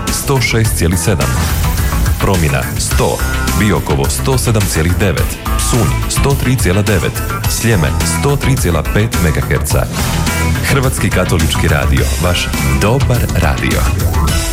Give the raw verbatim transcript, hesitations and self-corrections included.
sto šest zarez sedam, Promina sto, Biokovo sto sedam zarez devet, Psunj sto tri zarez devet, Sljeme sto tri zarez pet megaherca. Hrvatski katolički radio, vaš dobar radio.